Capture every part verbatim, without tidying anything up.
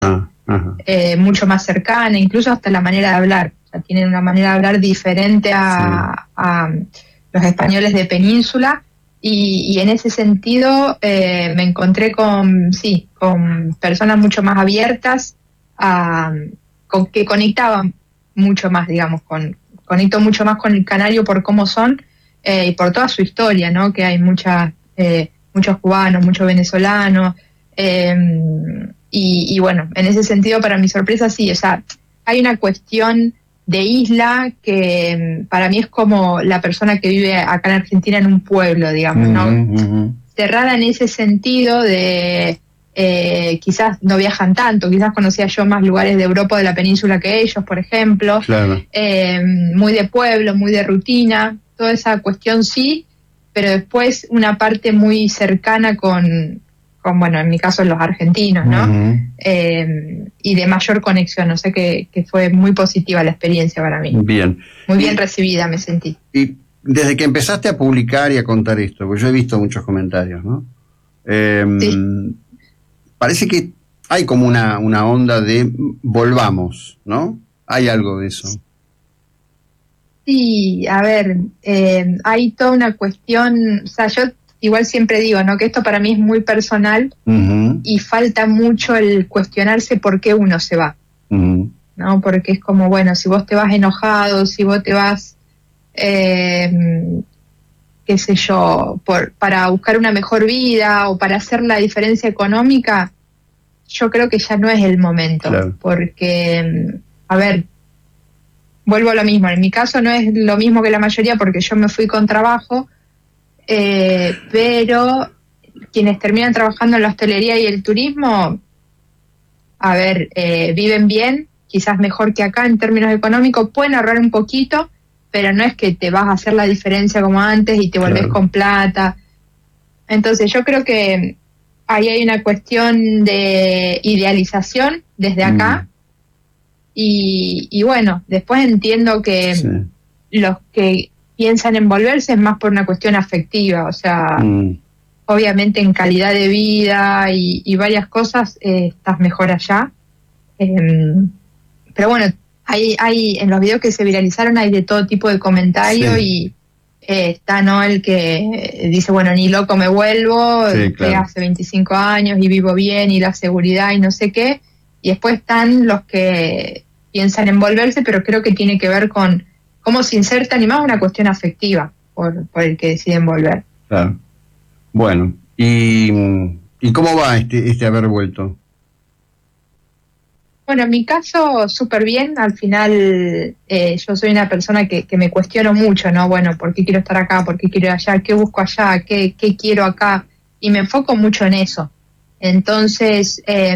Ah, ajá. eh, mucho más cercana, incluso hasta la manera de hablar. O sea, tienen una manera de hablar diferente a, sí. a los españoles de península, y, y en ese sentido eh, me encontré con, sí, con personas mucho más abiertas, a, con, que conectaban mucho más, digamos, con conecto mucho más con el canario por cómo son eh, y por toda su historia, ¿no? Que hay muchas, eh, muchos cubanos, muchos venezolanos, eh, y, y bueno, en ese sentido, para mi sorpresa, sí, o sea, hay una cuestión de isla que para mí es como la persona que vive acá en Argentina en un pueblo, digamos, ¿no? Uh-huh, uh-huh. Cerrada en ese sentido de eh, quizás no viajan tanto, quizás conocía yo más lugares de Europa, de la península, que ellos, por ejemplo, claro. eh, muy de pueblo, muy de rutina, toda esa cuestión sí, pero después una parte muy cercana con, con bueno, en mi caso los argentinos, ¿no? Uh-huh. Eh, y de mayor conexión, o sea que, que fue muy positiva la experiencia para mí. Bien. Muy bien y, recibida me sentí. Y desde que empezaste a publicar y a contar esto, porque yo he visto muchos comentarios, ¿no? Eh, sí. Parece que hay como una, una onda de volvamos, ¿no? Hay algo de eso. Sí, a ver, eh, hay toda una cuestión, o sea, yo igual siempre digo, ¿no? Que esto para mí es muy personal, uh-huh. y falta mucho el cuestionarse por qué uno se va, uh-huh. ¿no? Porque es como, bueno, si vos te vas enojado, si vos te vas, eh, qué sé yo, por, para buscar una mejor vida o para hacer la diferencia económica, yo creo que ya no es el momento, claro. Porque, a ver, vuelvo a lo mismo, en mi caso no es lo mismo que la mayoría porque yo me fui con trabajo, eh, pero quienes terminan trabajando en la hostelería y el turismo, a ver, eh, viven bien, quizás mejor que acá en términos económicos, pueden ahorrar un poquito, pero no es que te vas a hacer la diferencia como antes y te volvés claro. con plata. Entonces yo creo que ahí hay una cuestión de idealización desde acá, mm. y, y bueno, después entiendo que sí. los que piensan en volverse es más por una cuestión afectiva, o sea, mm. obviamente en calidad de vida y, y varias cosas eh, estás mejor allá, eh, pero bueno, hay, hay en los videos que se viralizaron hay de todo tipo de comentarios, sí. y Eh, está, ¿no? El que dice, bueno, ni loco me vuelvo, sí, claro. que hace veinticinco años y vivo bien y la seguridad y no sé qué, y después están los que piensan en volverse, pero creo que tiene que ver con cómo se insertan y más una cuestión afectiva por, por el que deciden volver. Claro. Bueno, ¿y, y cómo va este, este haber vuelto? Bueno, en mi caso, súper bien. Al final, eh, yo soy una persona que, que me cuestiono mucho, ¿no? Bueno, ¿por qué quiero estar acá? ¿Por qué quiero ir allá? ¿Qué busco allá? ¿Qué, qué quiero acá? Y me enfoco mucho en eso. Entonces, eh,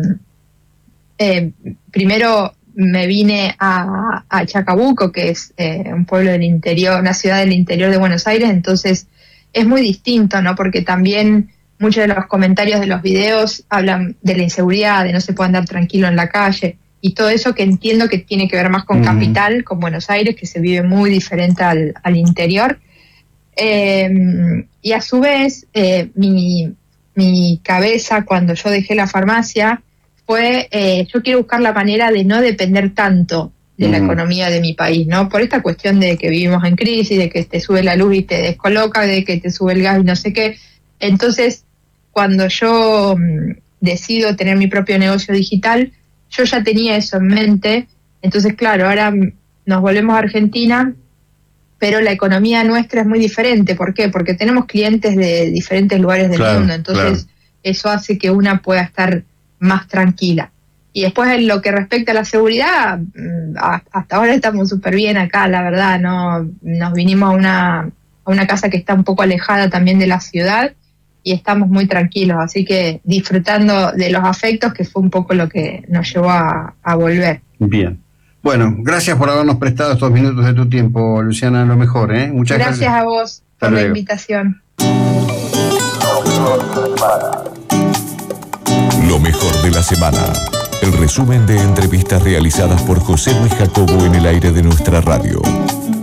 eh, primero me vine a, a Chacabuco, que es eh, un pueblo del interior, una ciudad del interior de Buenos Aires. Entonces, es muy distinto, ¿no? Porque también muchos de los comentarios de los videos hablan de la inseguridad, de no se puede andar tranquilo en la calle, y todo eso que entiendo que tiene que ver más con uh-huh. capital, con Buenos Aires, que se vive muy diferente al, al interior. Eh, y a su vez, eh, mi, mi cabeza, cuando yo dejé la farmacia, fue, eh, yo quiero buscar la manera de no depender tanto de uh-huh. la economía de mi país, ¿no? Por esta cuestión de que vivimos en crisis, de que te sube la luz y te descoloca, de que te sube el gas y no sé qué. Entonces, cuando yo um, decido tener mi propio negocio digital, yo ya tenía eso en mente. Entonces, claro, ahora nos volvemos a Argentina, pero la economía nuestra es muy diferente. ¿Por qué? Porque tenemos clientes de diferentes lugares del claro, mundo. Entonces, claro. eso hace que una pueda estar más tranquila. Y después, en lo que respecta a la seguridad, hasta ahora estamos súper bien acá, la verdad. No, nos vinimos a una, a una casa que está un poco alejada también de la ciudad, y estamos muy tranquilos, así que disfrutando de los afectos, que fue un poco lo que nos llevó a, a volver. Bien. Bueno, gracias por habernos prestado estos minutos de tu tiempo, Luciana, lo mejor, ¿eh? Muchas gracias. Gracias a vos Hasta por luego. la invitación. Lo mejor de la semana. El resumen de entrevistas realizadas por José Luis Jacobo en el aire de nuestra radio.